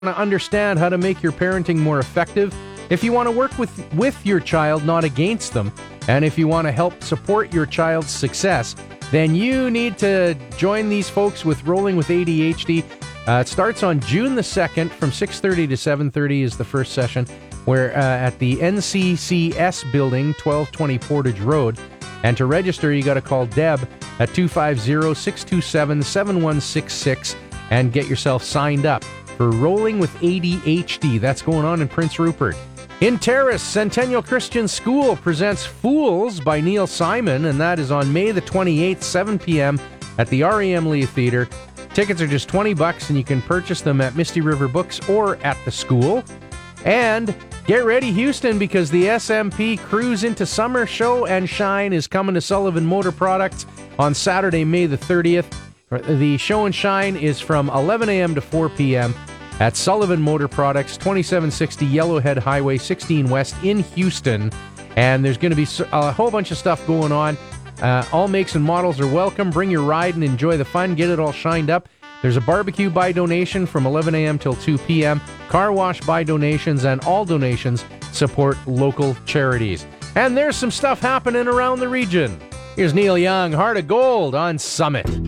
to understand how to make your parenting more effective, if you want to work with your child, not against them, and if you want to help support your child's success, then you need to join these folks with Rolling with ADHD. It starts on June the 2nd from 6:30 to 7:30 is the first session, where at the NCCS building, 1220 Portage Road. And to register, you got to call Deb at 250-627-7166 and get yourself signed up for Rolling with ADHD. That's going on in Prince Rupert. In Terrace, Centennial Christian School presents Fools by Neil Simon, and that is on May the 28th, 7 p.m. at the REM Lee Theatre. Tickets are just $20, and you can purchase them at Misty River Books or at the school. And get ready, Houston, because the SMP Cruise into Summer Show and Shine is coming to Sullivan Motor Products on Saturday, May the 30th. The show and shine is from 11 a.m. to 4 p.m. at Sullivan Motor Products, 2760 Yellowhead Highway, 16 West in Houston. And there's going to be a whole bunch of stuff going on. All makes and models are welcome. Bring your ride and enjoy the fun. Get it all shined up. There's a barbecue by donation from 11 a.m. till 2 p.m. Car wash by donations, and all donations support local charities. And there's some stuff happening around the region. Here's Neil Young, Heart of Gold on Summit.